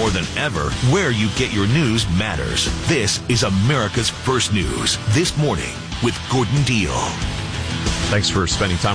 more than ever, where you get your news matters. This is America's First News This Morning with Gordon Deal. Thanks for spending time